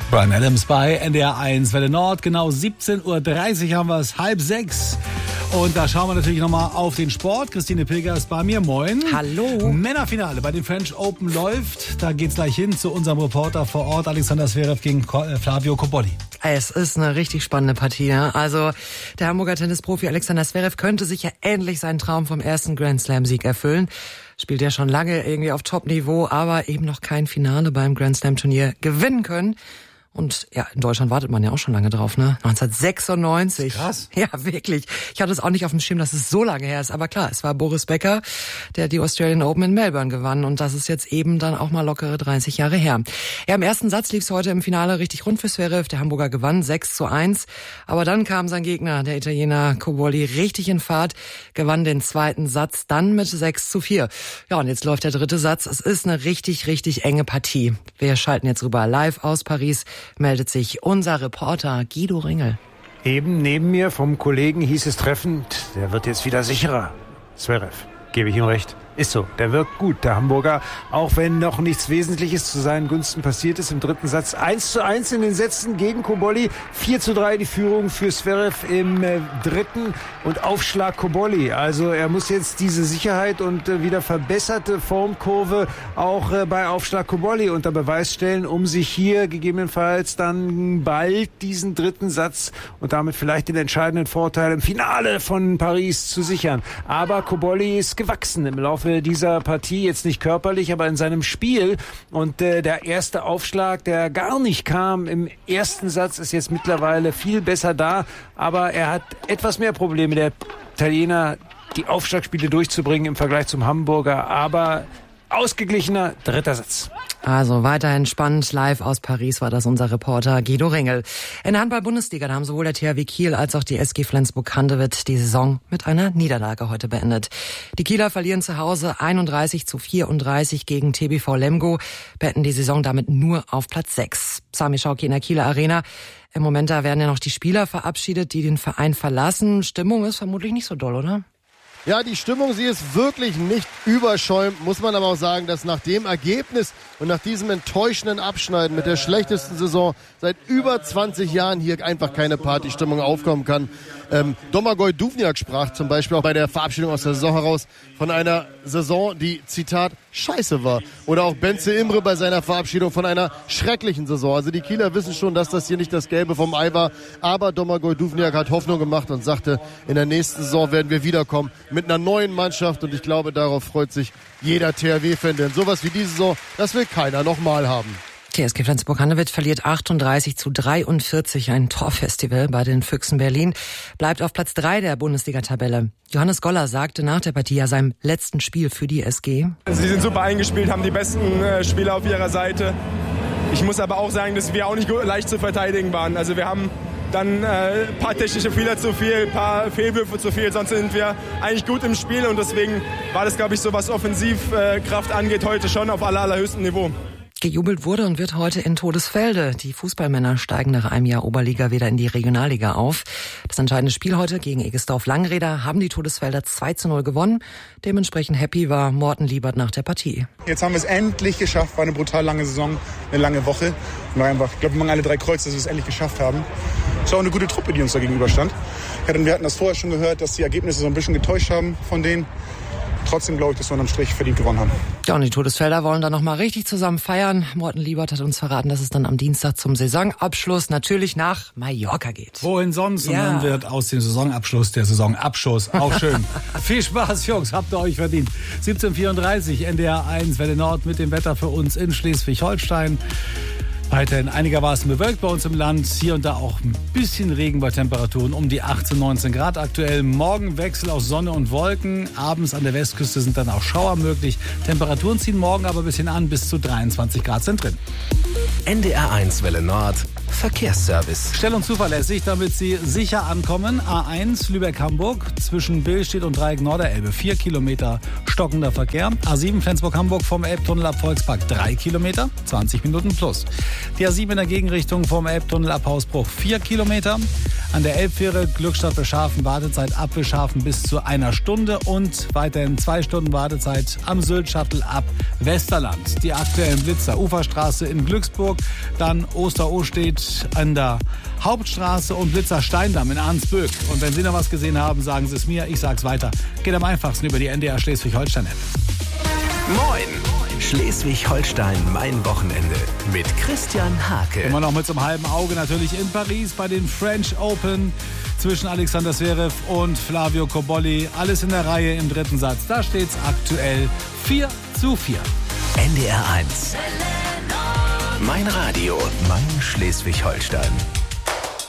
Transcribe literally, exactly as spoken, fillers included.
Bryan Adams bei N D R eins Welle Nord. Genau siebzehn Uhr dreißig haben wir es, halb sechs. Und da schauen wir natürlich nochmal auf den Sport. Christine Pilger ist bei mir. Moin. Hallo. Männerfinale bei den French Open läuft. Da geht's gleich hin zu unserem Reporter vor Ort, Alexander Zverev gegen Flavio Cobolli. Es ist eine richtig spannende Partie. Ja? Also der Hamburger Tennisprofi Alexander Zverev könnte sich ja endlich seinen Traum vom ersten Grand Slam-Sieg erfüllen. Spielt ja schon lange irgendwie auf Top-Niveau, aber eben noch kein Finale beim Grand Slam-Turnier gewinnen können. Und ja, in Deutschland wartet man ja auch schon lange drauf, ne? neunzehnhundertsechsundneunzig. Krass. Ja, wirklich. Ich hatte es auch nicht auf dem Schirm, dass es so lange her ist. Aber klar, es war Boris Becker, der die Australian Open in Melbourne gewann. Und das ist jetzt eben dann auch mal lockere dreißig Jahre her. Ja, im ersten Satz lief es heute im Finale richtig rund für Zverev. Der Hamburger gewann sechs zu eins. Aber dann kam sein Gegner, der Italiener Cobolli, richtig in Fahrt, gewann den zweiten Satz dann mit sechs zu vier. Ja, und jetzt läuft der dritte Satz. Es ist eine richtig, richtig enge Partie. Wir schalten jetzt rüber live aus Paris. Meldet sich unser Reporter Guido Ringel. Eben neben mir vom Kollegen hieß es treffend, der wird jetzt wieder sicherer. Zverev, gebe ich ihm recht. Ist so, der wirkt gut, der Hamburger, auch wenn noch nichts Wesentliches zu seinen Gunsten passiert ist im dritten Satz. eins zu eins in den Sätzen gegen Cobolli, vier zu drei die Führung für Zverev im äh, dritten und Aufschlag Cobolli. Also er muss jetzt diese Sicherheit und äh, wieder verbesserte Formkurve auch äh, bei Aufschlag Cobolli unter Beweis stellen, um sich hier gegebenenfalls dann bald diesen dritten Satz und damit vielleicht den entscheidenden Vorteil im Finale von Paris zu sichern. Aber Cobolli ist gewachsen im Laufe dieser Partie, jetzt nicht körperlich, aber in seinem Spiel. Und äh, der erste Aufschlag, der gar nicht kam im ersten Satz, ist jetzt mittlerweile viel besser da. Aber er hat etwas mehr Probleme, der Italiener, die Aufschlagspiele durchzubringen im Vergleich zum Hamburger. Aber ausgeglichener dritter Satz. Also weiterhin spannend. Live aus Paris war das unser Reporter Guido Ringel. In der Handball-Bundesliga, da haben sowohl der T H W Kiel als auch die S G Flensburg-Handewitt die Saison mit einer Niederlage heute beendet. Die Kieler verlieren zu Hause einunddreißig zu vierunddreißig gegen T B V Lemgo, beenden die Saison damit nur auf Platz sechs. Sami Schauki in der Kieler Arena. Im Moment da werden ja noch die Spieler verabschiedet, die den Verein verlassen. Stimmung ist vermutlich nicht so doll, oder? Ja, die Stimmung, sie ist wirklich nicht überschäumt, muss man aber auch sagen, dass nach dem Ergebnis und nach diesem enttäuschenden Abschneiden mit der schlechtesten Saison seit über zwanzig Jahren hier einfach keine Partystimmung aufkommen kann. Ähm, Domagoj Duvniak sprach zum Beispiel auch bei der Verabschiedung aus der Saison heraus von einer Saison, die, Zitat, scheiße war. Oder auch Benze Imre bei seiner Verabschiedung von einer schrecklichen Saison. Also die Kieler wissen schon, dass das hier nicht das Gelbe vom Ei war. Aber Domagoj Duvniak hat Hoffnung gemacht und sagte, in der nächsten Saison werden wir wiederkommen mit einer neuen Mannschaft. Und ich glaube, darauf freut sich jeder T H W-Fan. Denn sowas wie diese Saison, das will keiner nochmal haben. Die S G Flensburg-Handewitt verliert achtunddreißig zu dreiundvierzig, ein Torfestival bei den Füchsen Berlin, bleibt auf Platz drei der Bundesliga-Tabelle. Johannes Goller sagte nach der Partie ja seinem letzten Spiel für die S G. Sie sind super eingespielt, haben die besten äh, Spieler auf ihrer Seite. Ich muss aber auch sagen, dass wir auch nicht leicht zu verteidigen waren. Also wir haben dann ein äh, paar technische Fehler zu viel, ein paar Fehlwürfe zu viel. Sonst sind wir eigentlich gut im Spiel und deswegen war das, glaube ich, so was Offensivkraft äh, angeht, heute schon auf aller, allerhöchstem Niveau. Gejubelt wurde und wird heute in Todesfelde. Die Fußballmänner steigen nach einem Jahr Oberliga wieder in die Regionalliga auf. Das entscheidende Spiel heute gegen Egesdorf-Langreder haben die Todesfelder zwei zu null gewonnen. Dementsprechend happy war Morten Liebert nach der Partie. Jetzt haben wir es endlich geschafft. War eine brutal lange Saison, eine lange Woche. Und einfach, ich glaube, wir machen alle drei Kreuz, dass wir es endlich geschafft haben. Es war auch eine gute Truppe, die uns da gegenüberstand. Wir hatten das vorher schon gehört, dass die Ergebnisse so ein bisschen getäuscht haben von denen. Trotzdem glaube ich, dass wir unterm Strich verdient gewonnen haben. Ja, und die Todesfelder wollen dann nochmal richtig zusammen feiern. Morten Liebert hat uns verraten, dass es dann am Dienstag zum Saisonabschluss natürlich nach Mallorca geht. Wohin sonst? Ja. Und dann wird aus dem Saisonabschluss der Saisonabschuss. Auch schön. Viel Spaß, Jungs. Habt ihr euch verdient. siebzehn Uhr vierunddreißig, N D R eins, Welle Nord mit dem Wetter für uns in Schleswig-Holstein. Weiterhin einigermaßen bewölkt bei uns im Land. Hier und da auch ein bisschen Regen bei Temperaturen um die achtzehn, neunzehn Grad aktuell. Morgen Wechsel aus Sonne und Wolken. Abends an der Westküste sind dann auch Schauer möglich. Temperaturen ziehen morgen aber ein bisschen an. Bis zu dreiundzwanzig Grad sind drin. N D R eins Welle Nord. Verkehrsservice. Schnell und zuverlässig, damit Sie sicher ankommen. A eins Lübeck-Hamburg zwischen Billstedt und Dreieck Norderelbe. Vier Kilometer stockender Verkehr. A sieben Flensburg-Hamburg vom Elbtunnel ab Volkspark. Drei Kilometer, zwanzig Minuten plus. Die A sieben in der Gegenrichtung vom Elbtunnel ab Hausbruch. Vier Kilometer. an der Elbfähre Glückstadt Beschafen, Wartezeit ab Beschafen bis zu einer Stunde und weiterhin zwei Stunden Wartezeit am Sylt-Shuttle ab Westerland. Die aktuellen Blitzer: Uferstraße in Glücksburg, dann Oster-Ostedt an der Hauptstraße und Blitzer Steindamm in Arnsböck. Und wenn Sie noch was gesehen haben, sagen Sie es mir, ich sag's weiter. Geht am einfachsten über die N D R Schleswig-Holstein-App. Moin! Schleswig-Holstein, mein Wochenende mit Christian Hake. Immer noch mit so einem halben Auge natürlich in Paris bei den French Open zwischen Alexander Zverev und Flavio Cobolli. Alles in der Reihe im dritten Satz. Da steht's aktuell vier zu vier. N D R eins. Mein Radio, mein Schleswig-Holstein.